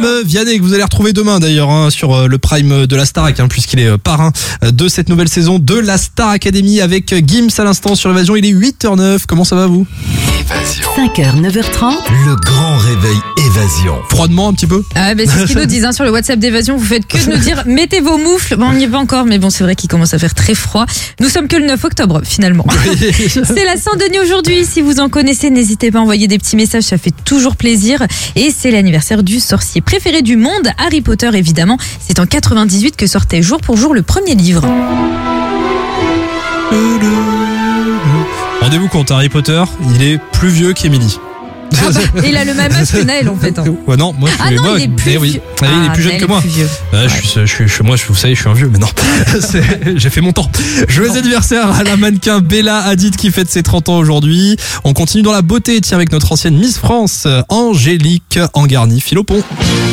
Guillaume Vianney, que vous allez retrouver demain d'ailleurs sur le Prime de la Starac, puisqu'il est parrain de cette nouvelle saison de la Star Academy avec Gims à l'instant sur Évasion. Il est 8h09. Comment ça va vous? Évasion. 5h, 9h30. Le grand réveil Évasion. Froidement un petit peu? Ah c'est ce qu'ils nous disent sur le WhatsApp d'Évasion. Vous faites que de nous dire mettez vos moufles. Bon, on n'y est pas encore, mais bon, c'est vrai qu'il commence à faire très froid. Nous sommes que le 9 octobre finalement. C'est la Saint-Denis aujourd'hui. Si vous en connaissez, n'hésitez pas à envoyer des petits messages, ça fait toujours plaisir. Et c'est l'anniversaire du sorcier préféré du monde, Harry Potter évidemment. C'est en 98 que sortait jour pour jour le premier livre. Rendez-vous compte, Harry Potter, il est plus vieux qu'Emily. Ah bah, il a le même âge que Naël en fait. Ouais, non, moi, Ah non, il est plus vieux. Il est plus jeune que moi. Moi, vous savez, je suis un vieux, mais non. J'ai fait mon temps. Joyeux anniversaire à la mannequin Bella Hadid qui fête ses 30 ans aujourd'hui. On continue dans la beauté, tiens, avec notre ancienne Miss France, Angélique Angarny-Philopon.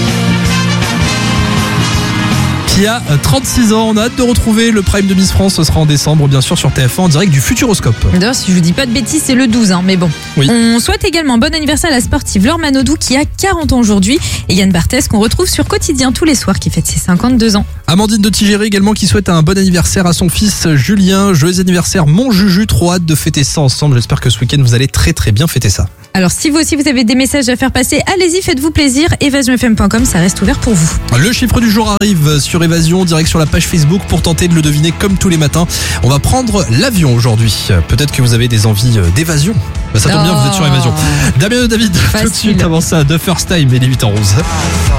Qui a 36 ans. On a hâte de retrouver le Prime de Miss France. Ce sera en décembre, bien sûr, sur TF1 en direct du Futuroscope. D'ailleurs, si je vous dis pas de bêtises, c'est le 12, mais bon. Oui. On souhaite également bon anniversaire à la sportive Laure Manodou qui a 40 ans aujourd'hui et Yann Barthès qu'on retrouve sur Quotidien tous les soirs qui fête ses 52 ans. Amandine de Tigéry également qui souhaite un bon anniversaire à son fils Julien. Joyeux anniversaire mon Juju, trop hâte de fêter ça ensemble. J'espère que ce week-end vous allez très très bien fêter ça. Alors si vous aussi vous avez des messages à faire passer, allez-y, faites-vous plaisir. EvasionFM.com, ça reste ouvert pour vous. Le chiffre du jour arrive sur Évasion, direct sur la page Facebook pour tenter de le deviner comme tous les matins. On va prendre l'avion aujourd'hui. Peut-être que vous avez des envies d'évasion. Ça tombe bien, vous êtes sur Évasion. Damien de David, Facile. tout de suite avant ça, The First Time, et les 8h11.